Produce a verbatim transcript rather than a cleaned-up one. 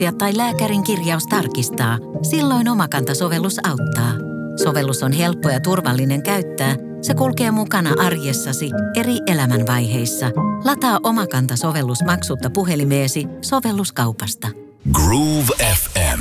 tai lääkärin kirjaus tarkistaa, silloin Omakanta-sovellus auttaa. Sovellus on helppo ja turvallinen käyttää. Se kulkee mukana arjessasi eri elämänvaiheissa. Lataa Omakanta-sovellus maksutta puhelimeesi sovelluskaupasta. Groove F M.